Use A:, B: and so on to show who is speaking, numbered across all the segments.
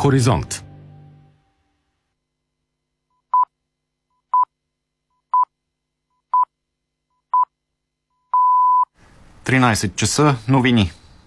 A: Хоризонт. часа, новини.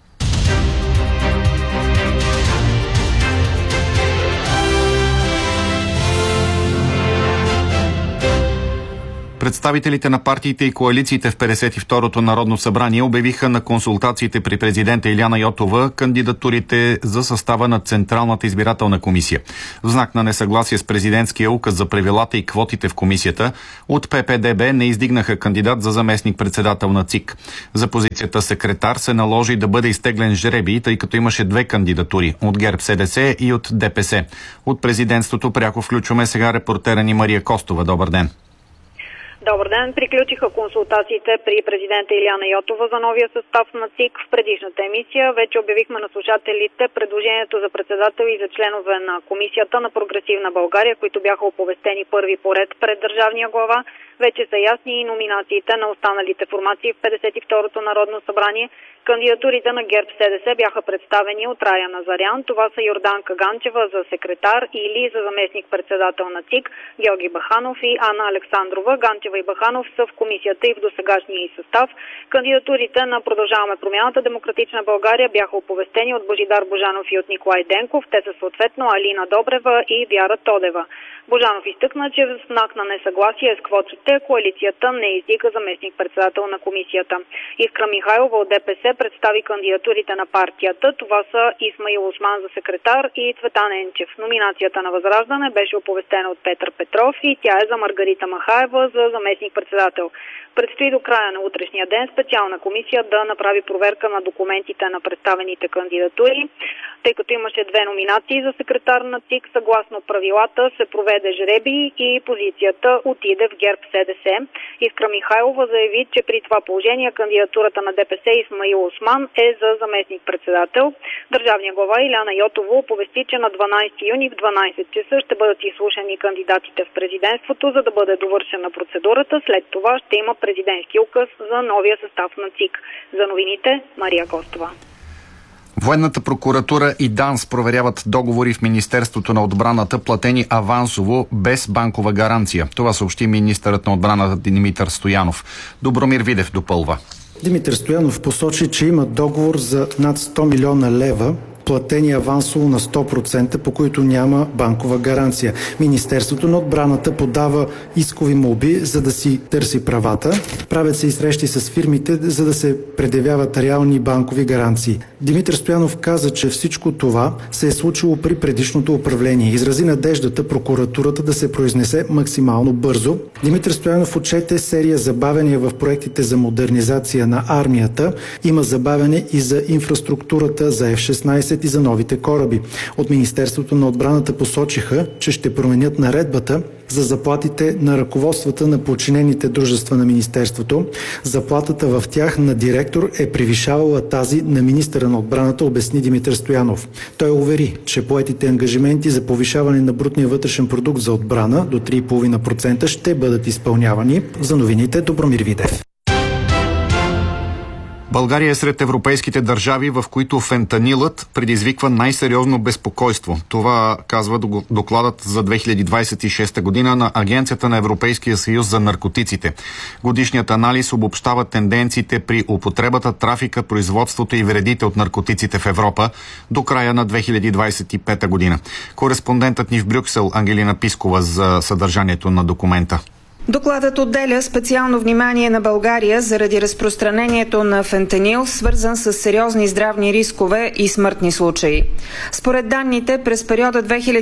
A: Представителите на партиите и коалициите в 52-то Народно събрание обявиха на консултациите при президента Илияна Йотова кандидатурите за състава на Централната избирателна комисия. В знак на несъгласие с президентския указ за правилата и квотите в комисията, от ППДБ не издигнаха кандидат за заместник-председател на ЦИК. За позицията секретар се наложи да бъде изтеглен жребий, тъй като имаше две кандидатури – от ГЕРБ-СДС и от ДПС. От президентството пряко включваме сега репортера ни Мария Костова. Добър ден!
B: Добър ден! Приключиха консултациите при президента Илияна Йотова за новия състав на ЦИК. В предишната емисия вече обявихме на слушателите предложението за председател и за членове на комисията на Прогресивна България, които бяха оповестени първи поред пред държавния глава. Вече са ясни и номинациите на останалите формации в 52-то Народно събрание. Кандидатурите на ГЕРБ-СДС бяха представени от Рая Назарян. Това са Йорданка Ганчева за секретар или за заместник-председател на ЦИК, Георги Баханов и Ана Александрова. Ганчева и Баханов са в комисията и в досегашния й състав. Кандидатурите на Продължаваме промяната Демократична България бяха оповестени от Божидар Божанов и от Николай Денков. Те са съответно Алина Добрева и Вяра Тодева. Божанов изтъкна, че в знак на несъгласие с квотите коалицията не издига заместник-председател на комисията. Искра Михайлова от ДПС представи кандидатурите на партията. Това са Исмаил Осман за секретар и Цветан Енчев. Номинацията на Възраждане беше оповестена от Петър Петров и тя е за Маргарита Махаева за заместник-председател. Предстои до края на утрешния ден специална комисия да направи проверка на документите на представените кандидатури. Тъй като имаше две номинации за секретар на ЦИК, съгласно правилата се проведе жребий и позицията отиде в ГЕРБ-СДС. Искра Михайлова заяви, че при това положение кандидатурата на ДПС Исмаил Осман е за заместник-председател. Държавният глава Илияна Йотова оповести, че на 12 юни в 12 часа ще бъдат изслушани кандидатите в президентството, за да бъде довършена процедурата. След това ще има президентски указ за новия състав на ЦИК. За новините Мария Костова.
A: Военната прокуратура и ДАНС проверяват договори в Министерството на отбраната, платени авансово, без банкова гаранция. Това съобщи министърът на отбраната Димитър Стоянов. Добромир Видев допълва.
C: Димитър Стоянов посочи, че има договор за над 100 милиона лева, платени авансово на 100%, по които няма банкова гаранция. Министерството на отбраната подава искови молби, за да си търси правата. Правят се и срещи с фирмите, за да се предявяват реални банкови гаранции. Димитър Стоянов каза, че всичко това се е случило при предишното управление. Изрази надеждата прокуратурата да се произнесе максимално бързо. Димитър Стоянов отчете серия забавяния в проектите за модернизация на армията. Има забавяне и за инфраструктурата за F-16 и за новите кораби. От Министерството на отбраната посочиха, че ще променят наредбата за заплатите на ръководствата на подчинените дружества на Министерството. Заплатата в тях на директор е превишавала тази на министъра на отбраната, обясни Димитър Стоянов. Той увери, че поетите ангажименти за повишаване на брутния вътрешен продукт за отбрана до 3,5% ще бъдат изпълнявани. За новините Добромир Видев.
A: България е сред европейските държави, в които фентанилът предизвиква най-сериозно безпокойство. Това казва докладът за 2026 година на Агенцията на Европейския съюз за наркотиците. Годишният анализ обобщава тенденциите при употребата, трафика, производството и вредите от наркотиците в Европа до края на 2025 година. Кореспондентът ни в Брюксел Ангелина Пискова за съдържанието на документа.
D: Докладът отделя специално внимание на България заради разпространението на фентанил, свързан с сериозни здравни рискове и смъртни случаи. Според данните, през периода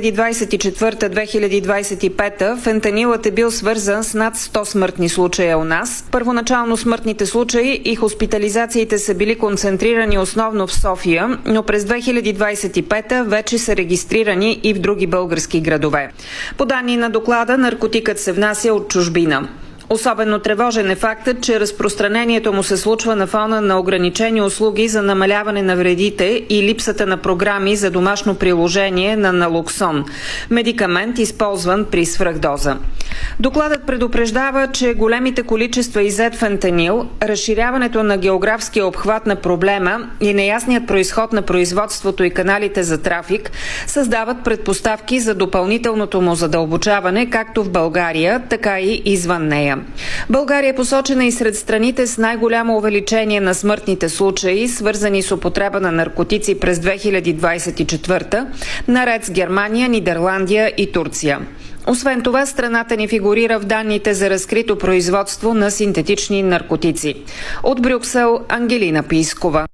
D: 2024-2025 фентанилът е бил свързан с над 100 смъртни случая у нас. Първоначално смъртните случаи и хоспитализациите са били концентрирани основно в София, но през 2025 вече са регистрирани и в други български градове. По данни на доклада, наркотикът се внася от чужбина. Особено тревожен е фактът, че разпространението му се случва на фона на ограничени услуги за намаляване на вредите и липсата на програми за домашно приложение на налоксон – медикамент, използван при свръхдоза. Докладът предупреждава, че големите количества иззет фентанил, разширяването на географския обхват на проблема и неясният произход на производството и каналите за трафик създават предпоставки за допълнителното му задълбочаване както в България, така и извън нея. България е посочена и сред страните с най-голямо увеличение на смъртните случаи, свързани с употреба на наркотици през 2024, наред с Германия, Нидерландия и Турция. Освен това, страната ни фигурира в данните за разкрито производство на синтетични наркотици. От Брюксел, Ангелина Пийскова.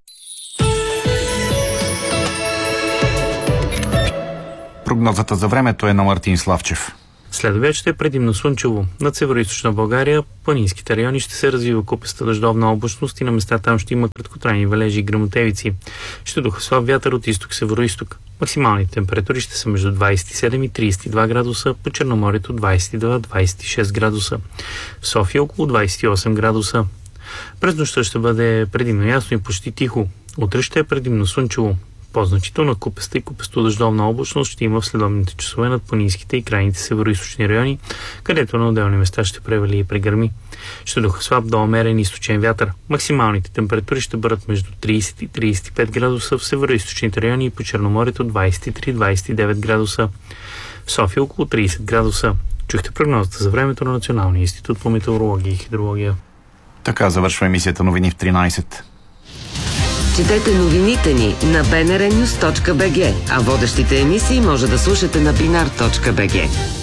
A: Прогнозата за времето е на Мартин Славчев.
E: Следобед ще е предимно слънчево. Над североизточна България, планинските райони ще се развива купеста дъждовна облачност и на места там ще има краткотрайни валежи и гръмотевици. Ще духа слаб вятър от изток-североизток. Максималните температури ще са между 27 и 32 градуса, по Черноморието 22-26 градуса. В София около 28 градуса. През нощта ще бъде предимно ясно и почти тихо. Утре ще е предимно слънчево. По-значителна купеста и купесто-дъждовна облачност ще има в следобедните часове над планинските и крайните североизточни райони, където на отделни места ще превали и прегърми. Ще духа слаб до умерен източен вятър. Максималните температури ще бъдат между 30 и 35 градуса в североизточните райони и по Черноморието 23-29 градуса. В София около 30 градуса. Чухте прогнозата за времето на Националния институт по метеорология и хидрология.
A: Така завършва емисията Новини в 13.
F: Четете новините ни на bnrnews.bg, а водещите емисии може да слушате на binar.bg.